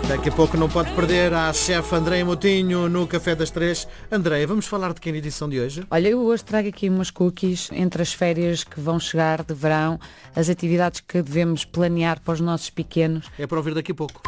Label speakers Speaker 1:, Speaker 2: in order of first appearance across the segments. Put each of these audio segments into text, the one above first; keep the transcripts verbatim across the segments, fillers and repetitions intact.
Speaker 1: Daqui a pouco não pode perder a chefe Andreia Moutinho no Café das Três. Andreia, vamos falar de que na edição de hoje?
Speaker 2: Olha, eu hoje trago aqui umas cookies entre as férias que vão chegar de verão, as atividades que devemos planear para os nossos pequenos.
Speaker 1: É para ouvir daqui a pouco.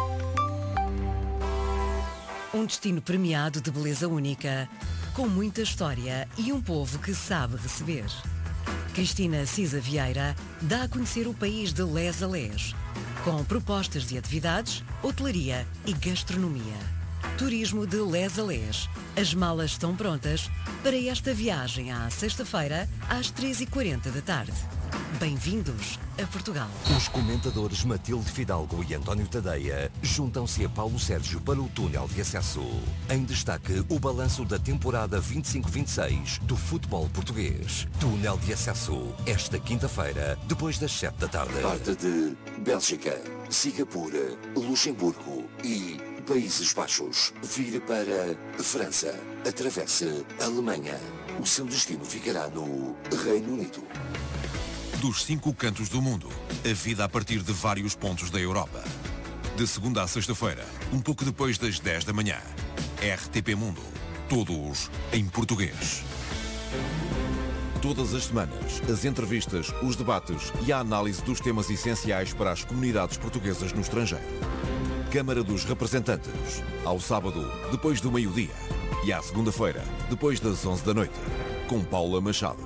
Speaker 3: Um destino premiado de beleza única, com muita história e um povo que sabe receber. Cristina Cisa Vieira dá a conhecer o país de les a les, com propostas de atividades, hotelaria e gastronomia. Turismo de les a les. As malas estão prontas para esta viagem à sexta-feira às três e quarenta da tarde. Bem-vindos a Portugal.
Speaker 4: Os comentadores Matilde Fidalgo e António Tadeia juntam-se a Paulo Sérgio para o túnel de acesso. Em destaque, o balanço da temporada vinte e cinco vinte e seis do futebol português. Túnel de acesso, esta quinta-feira, depois das sete da tarde. Parte de Bélgica, Singapura, Luxemburgo e Países Baixos. Vire para França. Atravesse a Alemanha. O seu destino ficará no Reino Unido.
Speaker 5: Dos cinco cantos do mundo, a vida a partir de vários pontos da Europa. De segunda a sexta-feira, um pouco depois das dez da manhã. R T P Mundo. Todos em português. Todas as semanas, as entrevistas, os debates e a análise dos temas essenciais para as comunidades portuguesas no estrangeiro. Câmara dos Representantes. Ao sábado, depois do meio-dia. E à segunda-feira, depois das onze da noite. Com Paula Machado.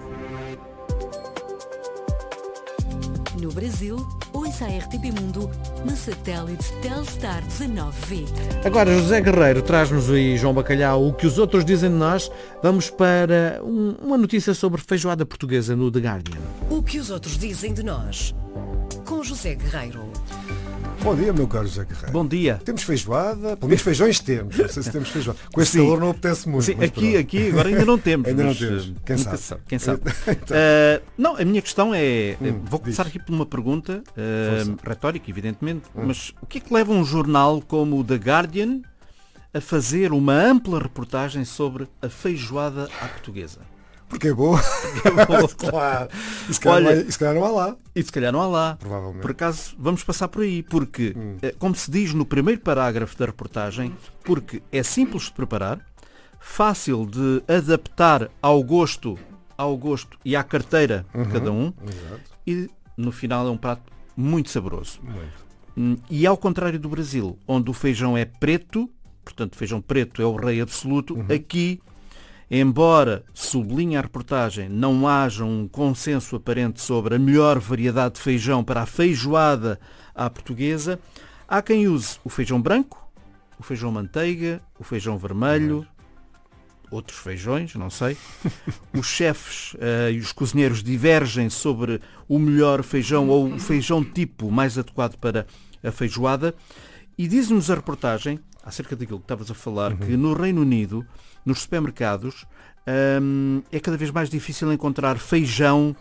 Speaker 3: No Brasil, ouça a R T P Mundo no satélite Telstar dezanove V.
Speaker 1: Agora José Guerreiro traz-nos aí, João Bacalhau, o que os outros dizem de nós. Vamos para um, uma notícia sobre feijoada portuguesa no The Guardian.
Speaker 3: O que os outros dizem de nós, com José Guerreiro.
Speaker 6: Bom dia, meu caro José Guerreiro.
Speaker 1: Bom dia.
Speaker 6: Temos feijoada, pelo menos feijões temos, não sei se temos feijoada. Com este calor não apetece muito.
Speaker 1: Sim, aqui, aqui agora ainda não temos.
Speaker 6: Ainda
Speaker 1: mas,
Speaker 6: não temos. Quem sabe?
Speaker 1: sabe? Quem sabe?
Speaker 6: Então.
Speaker 1: Uh, não, a minha questão é,
Speaker 6: Hum,
Speaker 1: vou começar
Speaker 6: diz.
Speaker 1: aqui por uma pergunta, uh, retórica, evidentemente, hum. mas o que é que leva um jornal como o The Guardian a fazer uma ampla reportagem sobre a feijoada à portuguesa?
Speaker 6: Porque é boa.
Speaker 1: É boa.
Speaker 6: Claro. E se calhar,
Speaker 1: Olha,
Speaker 6: não há- e se calhar não há lá.
Speaker 1: E se calhar não há lá.
Speaker 6: Provavelmente.
Speaker 1: Por acaso, vamos passar por aí, porque,
Speaker 6: Hum.
Speaker 1: eh, como se diz no primeiro parágrafo da reportagem, porque é simples de preparar, fácil de adaptar ao gosto, ao gosto e à carteira de cada um,
Speaker 6: Exato.
Speaker 1: e no final é um prato muito saboroso.
Speaker 6: Muito.
Speaker 1: Hum, E ao contrário do Brasil, onde o feijão é preto, portanto feijão preto é o rei absoluto, aqui, embora, sublinhe a reportagem, não haja um consenso aparente sobre a melhor variedade de feijão para a feijoada à portuguesa, há quem use o feijão branco, o feijão manteiga, o feijão vermelho, outros feijões, não sei. Os chefes eh, e os cozinheiros divergem sobre o melhor feijão ou o feijão tipo mais adequado para a feijoada. E diz-nos a reportagem, acerca daquilo que estavas a falar, que no Reino Unido, nos supermercados, hum, é cada vez mais difícil encontrar feijão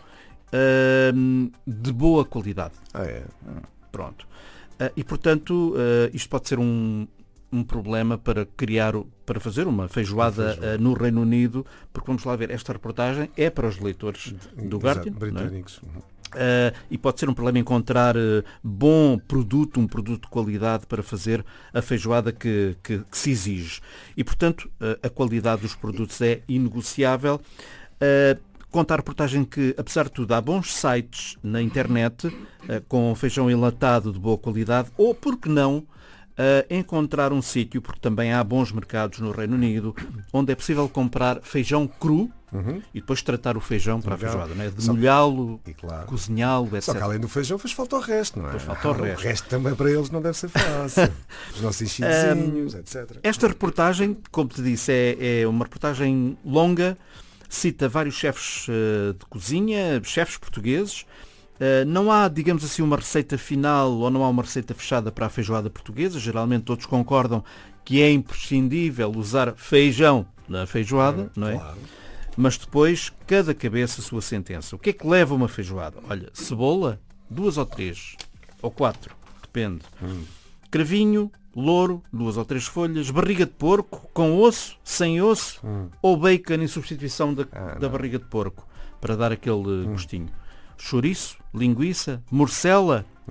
Speaker 1: hum, de boa qualidade.
Speaker 6: Ah, é.
Speaker 1: Pronto. Ah, e, portanto, ah, isto pode ser um, um problema para criar, o- para fazer uma feijoada ah, no Reino Unido, porque vamos lá ver, esta reportagem é para os leitores do
Speaker 6: Exato,
Speaker 1: Guardian, não é?
Speaker 6: britânicos. Uhum.
Speaker 1: Uh, e pode ser um problema encontrar uh, bom produto, um produto de qualidade para fazer a feijoada que, que- que se exige. E, portanto, uh, a qualidade dos produtos é inegociável. Uh, conta a reportagem que, apesar de tudo, há bons sites na internet uh, com feijão enlatado de boa qualidade, ou, por que não, uh, encontrar um sítio, porque também há bons mercados no Reino Unido, onde é possível comprar feijão cru, e depois tratar o feijão para a
Speaker 6: Legal.
Speaker 1: feijoada, não é? De
Speaker 6: Só-
Speaker 1: molhá-lo,
Speaker 6: E claro.
Speaker 1: cozinhá-lo,
Speaker 6: Só que
Speaker 1: etcétera.
Speaker 6: além do feijão faz falta o resto, não é?
Speaker 1: Faz falta o resto.
Speaker 6: O resto também para eles não deve ser fácil. Os nossos enchidozinhos, etcétera.
Speaker 1: Esta reportagem, como te disse, é, é uma reportagem longa, cita vários chefes eh, de cozinha, chefes portugueses. Eh, não há, digamos assim, uma receita final ou não há uma receita fechada para a feijoada portuguesa. Geralmente todos concordam que é imprescindível usar feijão na feijoada, não é?
Speaker 6: Claro.
Speaker 1: Mas depois, cada cabeça a sua sentença. O que é que leva uma feijoada? Olha, cebola, duas ou três, ou quatro, depende. Cravinho, louro, duas ou três folhas, barriga de porco, com osso, sem osso, ou bacon em substituição da,
Speaker 6: Ah,
Speaker 1: da
Speaker 6: não.
Speaker 1: barriga de porco, para dar aquele gostinho. Chouriço, linguiça, morcela,